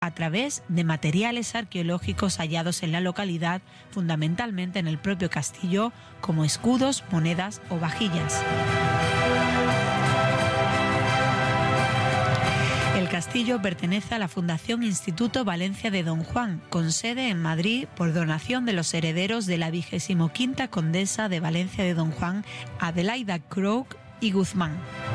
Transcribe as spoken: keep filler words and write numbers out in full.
a través de materiales arqueológicos hallados en la localidad, fundamentalmente en el propio castillo, como escudos, monedas o vajillas. El castillo pertenece a la Fundación Instituto Valencia de Don Juan, con sede en Madrid por donación de los herederos de la vigésimo quinta condesa de Valencia de Don Juan, Adelaida Crook y Guzmán.